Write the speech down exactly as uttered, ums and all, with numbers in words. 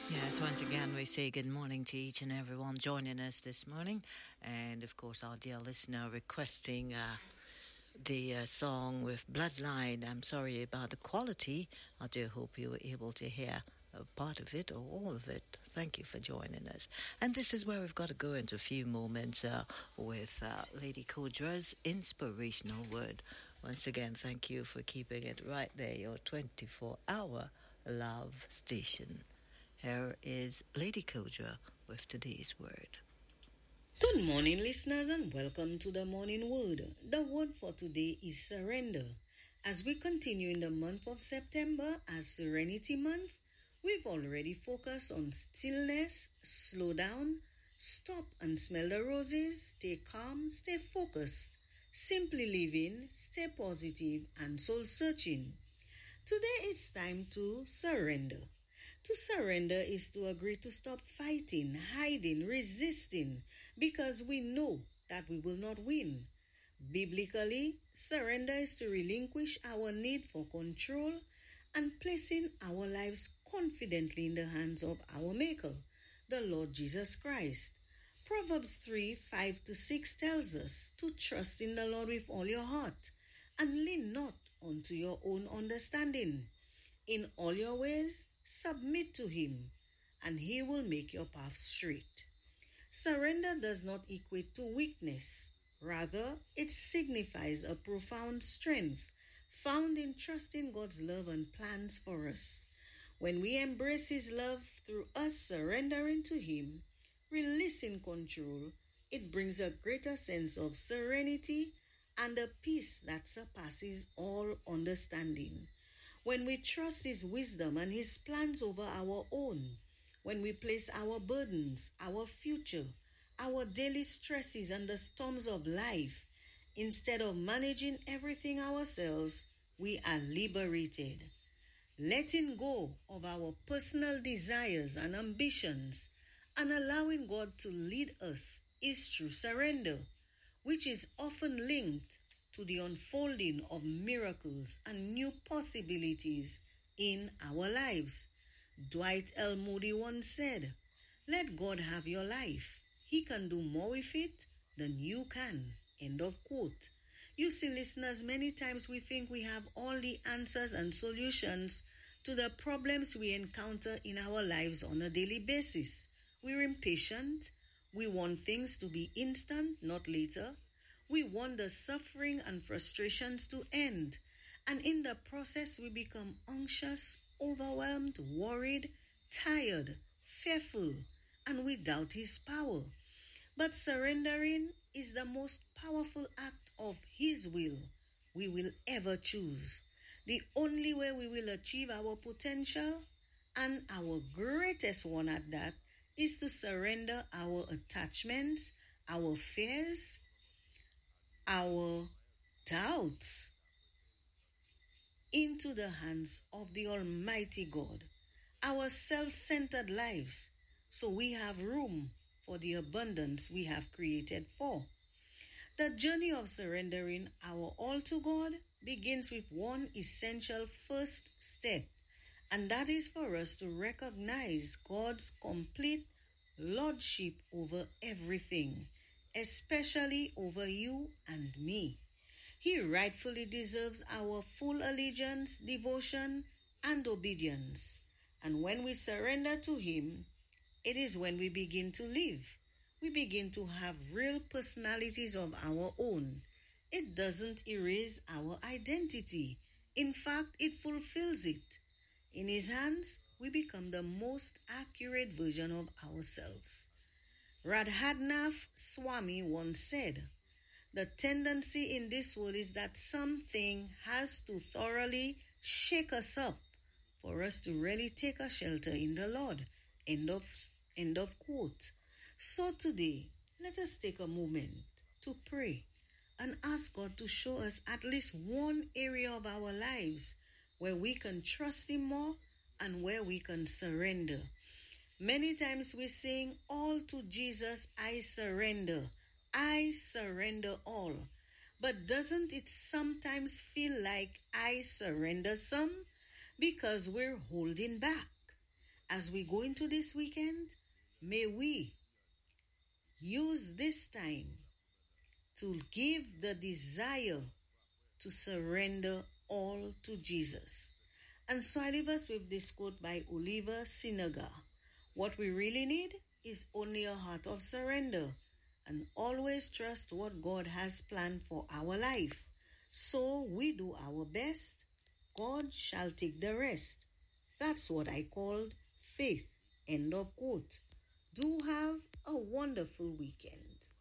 Yes, once again, we say good morning to each and everyone joining us this morning. And of course, our dear listener requesting uh, the uh, song with Bloodline. I'm sorry about the quality. I do hope you were able to hear a part of it or all of it. Thank you for joining us. And this is where we've got to go into a few moments uh, with uh, Lady Kodra's inspirational word. Once again, thank you for keeping it right there, your twenty-four hour love station. Here is Lady Kodra with today's word. Good morning, listeners, and welcome to the morning word. The word for today is surrender. As we continue in the month of September as Serenity Month, we've already focused on stillness, slow down, stop and smell the roses, stay calm, stay focused, simply living, stay positive, and soul searching. Today it's time to surrender. To surrender is to agree to stop fighting, hiding, resisting, because we know that we will not win. Biblically, surrender is to relinquish our need for control and placing our lives confidently in the hands of our Maker, the Lord Jesus Christ. Proverbs three, five to six tells us to trust in the Lord with all your heart and lean not unto your own understanding. In all your ways, submit to him, and he will make your path straight. Surrender does not equate to weakness. Rather, it signifies a profound strength found in trusting God's love and plans for us. When we embrace his love through us surrendering to him, releasing control, it brings a greater sense of serenity and a peace that surpasses all understanding. When we trust his wisdom and his plans over our own, when we place our burdens, our future, our daily stresses and the storms of life, instead of managing everything ourselves, we are liberated. Letting go of our personal desires and ambitions and allowing God to lead us is true surrender, which is often linked to the unfolding of miracles and new possibilities in our lives. Dwight L. Moody once said, "Let God have your life. He can do more with it than you can." End of quote. You see, listeners, many times we think we have all the answers and solutions to the problems we encounter in our lives on a daily basis. We're impatient. We want things to be instant, not later. We want the suffering and frustrations to end. And in the process, we become anxious, overwhelmed, worried, tired, fearful, and we doubt his power. But surrendering is the most powerful act of his will we will ever choose. The only way we will achieve our potential, and our greatest one at that, is to surrender our attachments, our fears, our doubts into the hands of the Almighty God, our self-centered lives, so we have room for the abundance we have created for. The journey of surrendering our all to God begins with one essential first step, and that is for us to recognize God's complete lordship over everything, especially over you and me. He rightfully deserves our full allegiance, devotion, and obedience. And when we surrender to him, it is when we begin to live. We begin to have real personalities of our own. It doesn't erase our identity. In fact, it fulfills it. In his hands, we become the most accurate version of ourselves. Radhanath Swami once said, "The tendency in this world is that something has to thoroughly shake us up for us to really take a shelter in the Lord." End of, end of quote. So today, let us take a moment to pray and ask God to show us at least one area of our lives where we can trust him more and where we can surrender. Many times we sing, "All to Jesus I surrender. I surrender all." But doesn't it sometimes feel like I surrender some? Because we're holding back. As we go into this weekend, may we use this time to give the desire to surrender all to Jesus. And so I leave us with this quote by Oliver Sinaga. What we really need is only a heart of surrender, and always trust what God has planned for our life. So we do our best, God shall take the rest. That's what I called faith. End of quote. Do have a wonderful weekend.